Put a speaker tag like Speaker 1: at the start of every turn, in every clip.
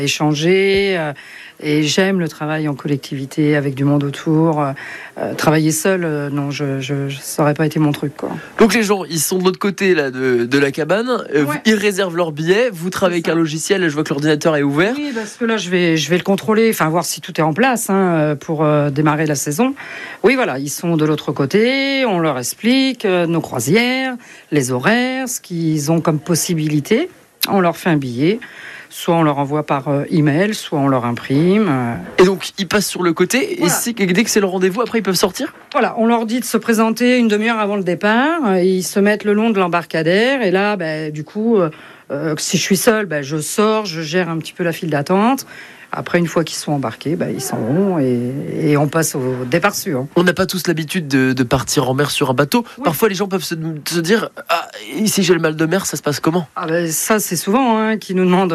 Speaker 1: échanger. Et j'aime le travail en collectivité, avec du monde autour. Travailler seul, non, ça n'aurait pas été mon truc, quoi.
Speaker 2: Donc les gens, ils sont de l'autre côté là, de la cabane,
Speaker 1: Ouais.
Speaker 2: ils réservent leurs billets, vous travaillez avec un logiciel, je vois que l'ordinateur est ouvert.
Speaker 1: Oui, parce que là, je vais le contrôler, voir si tout est en place pour démarrer la saison. Oui, voilà, ils sont de l'autre côté, on leur explique nos croisières, les horaires, ce qu'ils ont comme possibilité. On leur fait un billet. Soit on leur envoie par email, soit on leur imprime.
Speaker 2: Et donc ils passent sur le côté,
Speaker 1: Voilà.
Speaker 2: et dès que c'est le rendez-vous, après ils peuvent sortir.
Speaker 1: Voilà, on leur dit de se présenter une demi-heure avant le départ. Ils se mettent le long de l'embarcadère. Et là, du coup, si je suis seule, je sors, je gère un petit peu la file d'attente. Après, une fois qu'ils sont embarqués, ils s'en vont et on passe au départ sûr.
Speaker 2: On n'a pas tous l'habitude de partir en mer sur un bateau. Oui. Parfois les gens peuvent se dire si j'ai le mal de mer, ça se passe comment?
Speaker 1: Ça c'est souvent qui nous demandent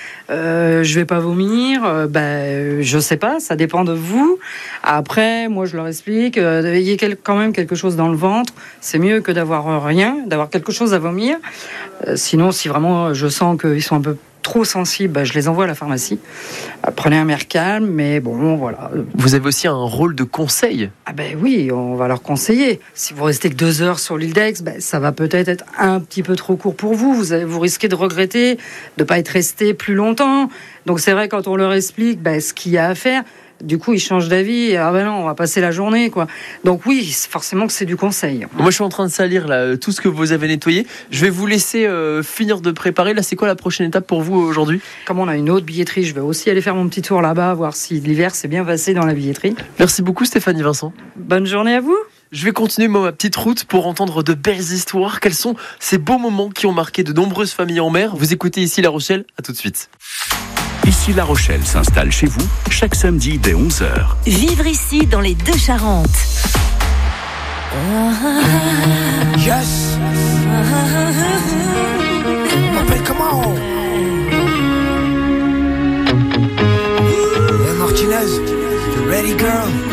Speaker 1: je vais pas vomir, je sais pas, ça dépend de vous. Après moi je leur explique ayez quand même quelque chose dans le ventre, c'est mieux que d'avoir rien, d'avoir quelque chose à vomir. Sinon si vraiment je sens qu'ils sont un peu trop sensibles, je les envoie à la pharmacie. Prenez un air calme, mais bon, voilà.
Speaker 2: Vous avez aussi un rôle de conseil.
Speaker 1: Oui, on va leur conseiller. Si vous restez que 2 heures sur l'île d'Aix, ça va peut-être être un petit peu trop court pour vous. Vous risquez de regretter de ne pas être resté plus longtemps. Donc c'est vrai, quand on leur explique ce qu'il y a à faire, du coup, ils changent d'avis. Non, on va passer la journée, quoi. Donc oui, forcément que c'est du conseil.
Speaker 2: Moi, je suis en train de salir là tout ce que vous avez nettoyé. Je vais vous laisser finir de préparer. Là, c'est quoi la prochaine étape pour vous aujourd'hui?
Speaker 1: Comme on a une autre billetterie, je vais aussi aller faire mon petit tour là-bas, voir si l'hiver s'est bien passé dans la billetterie.
Speaker 2: Merci beaucoup, Stéphanie Vincent.
Speaker 1: Bonne journée à vous.
Speaker 2: Je vais continuer ma petite route pour entendre de belles histoires. Quels sont ces beaux moments qui ont marqué de nombreuses familles en mer? Vous écoutez ici La Rochelle. À tout de suite.
Speaker 3: Ici La Rochelle s'installe chez vous chaque samedi dès 11h.
Speaker 4: Vivre ici dans les Deux-Charentes.
Speaker 5: Yes. M'appelle comment? Hey Martinez, you ready girl?